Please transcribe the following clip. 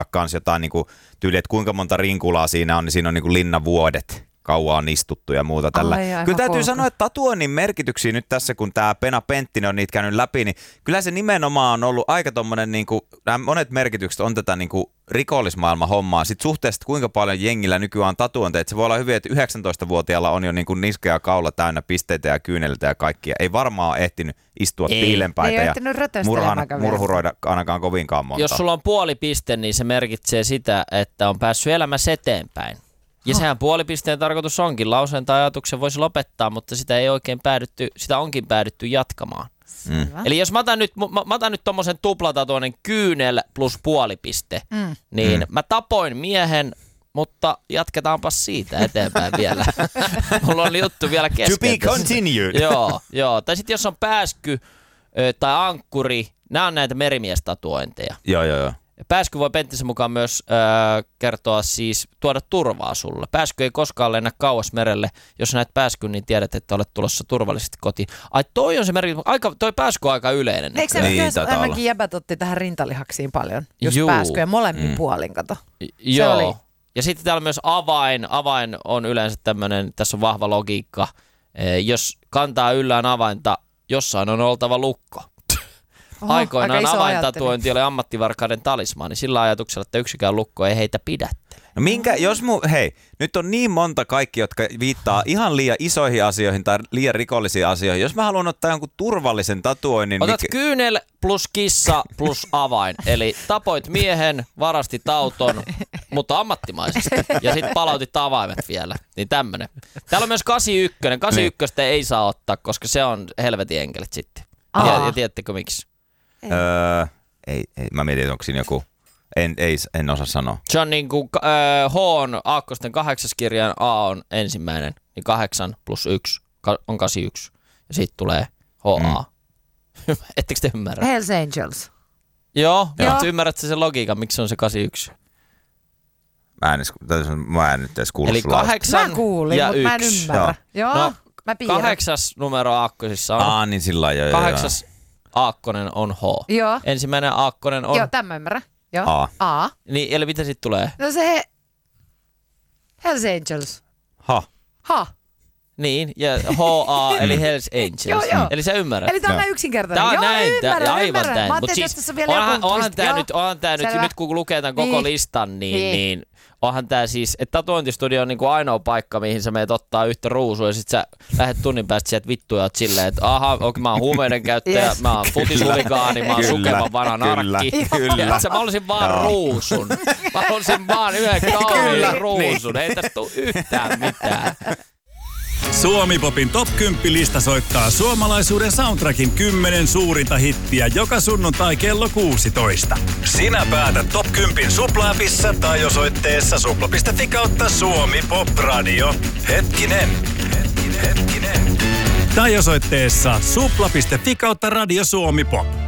kans jotain niinku tyyli, että kuinka monta rinkulaa siinä on, niin siinä on niinku linnavuodet. Kauan on istuttu ja muuta tällä. Kyllä täytyy sanoa, että tatuoinnin merkityksiä nyt tässä, kun tämä Pena Penttinen on niitä käynyt läpi, niin kyllä se nimenomaan on ollut aika tommonen, niinku, nämä monet merkitykset on tätä niinku rikollismaailman hommaa. Sitten suhteessa, kuinka paljon jengillä nykyään on tatuointeja, että se voi olla hyvin, että 19-vuotiaalla on jo niinku niska ja kaula täynnä pisteitä ja kyyneltä ja kaikkia. Ei varmaan ehtinyt istua piilenpäitä ja murhuroida ainakaan kovinkaan monta. Jos sulla on puoli piste, niin se merkitsee sitä, että on päässyt elämässä eteenpäin. Ja sehän puolipisteen tarkoitus onkin. Lauseen tai ajatuksen voisi lopettaa, mutta sitä onkin päädytty jatkamaan. Eli jos mä otan nyt tommosen tuplatatuoinen kyynel plus puolipiste, niin mä tapoin miehen, mutta jatketaanpas siitä eteenpäin vielä. Mulla on juttu vielä kesken. To be continued. Joo. Tai sitten jos on pääsky tai ankkuri, nämä on näitä merimiestatuointeja. Joo. Pääsky voi Penttisen mukaan myös kertoa siis tuoda turvaa sulle. Pääsky ei koskaan lennä kauas merelle. Jos näet pääskyn, niin tiedät, että olet tulossa turvallisesti kotiin. Ai toi on se merkitys. Toi pääsky on aika yleinen. Eikö se niin, ainakin jäbät otti tähän rintalihaksiin paljon? Just pääskyjä molemmin puolin, kato. Joo. Ja sitten täällä on myös avain. Avain on yleensä tämmöinen, tässä on vahva logiikka. Jos kantaa yllään avainta, jossain on oltava lukko. Aikoinaan avaintatuointi oli ammattivarkaiden talismaani sillä ajatuksella, että yksikään lukko ei heitä pidättele. No nyt on niin monta kaikki, jotka viittaa ihan liian isoihin asioihin tai liian rikollisiin asioihin. Jos mä haluan ottaa jonkun turvallisen tatuoinnin... Otat kyynel plus kissa plus avain. Eli tapoit miehen, varastit auton, mutta ammattimaisesti. Ja sitten palautit avaimet vielä. Niin tämmönen. Täällä on myös 81. 81 ei saa ottaa, koska se on helvetin enkelit sitten. Ja tiedättekö miksi? Ei. Mä mietin, onko siinä joku... En osaa sanoa. Se on niin kuin H on aakkosten 8. kirjan, A on ensimmäinen, niin 8 plus 1 on 81. Ja siitä tulee HA. Ettekö te ymmärrä? Hells Angels. Joo. Ymmärrätkö sen logiikan, miksi se on se 81? Mä en nyt edes kuullut. Eli 8 mä kuulin, ja 1. Mä en ymmärrä. Joo, mä piirrän. 8 numero aakkosissa on. Niin sillä joo. 8 aakkonen on H. Joo. Ensimmäinen aakkonen on... Joo, tämä ymmärrän. Joo. A. Niin, eli mitä sitten tulee? No se Hells Angels. Ha. Niin, ja HA eli Hells Angels. Joo. Eli sä ymmärrät. Eli tää on näin yksinkertainen. Tää on näin, ymmärrän. näin. Mä ajattelin, että tässä on vielä onhan tää nyt kun lukee tämän koko listan, niin onhan tää siis, että tatuointistudio on niinku ainoa paikka, mihin sä meet ottaa yhtä ruusua ja sit sä lähdet tunnin päästä sieltä vittua ja oot silleen, että mä oon huumeiden käyttäjä, mä oon futishuligaani, mä oon sukevan vanha narkki. Kyllä. Mä olisin vaan ruusun. Mä olisin vaan yhden kauniin ruusun. Ei tästä tuu yhtään mitään. Suomi-popin Top 10-lista soittaa suomalaisuuden soundtrackin 10 suurinta hittiä joka sunnuntai kello 16. Sinä päätät Top 10 Supla-appissa tai osoitteessa supla.fi/Suomi-pop-radio. Hetkinen. Tai osoitteessa supla.fi/Radio Suomi-pop.